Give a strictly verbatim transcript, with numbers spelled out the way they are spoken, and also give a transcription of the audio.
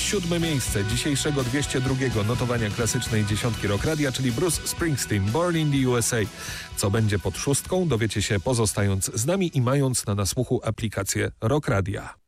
siódme miejsce dzisiejszego dwieście drugiego notowania klasycznej dziesiątki Rock Radia, czyli Bruce Springsteen, Born in the U S A. Co będzie pod szóstką, dowiecie się pozostając z nami i mając na nasłuchu aplikację Rock Radia.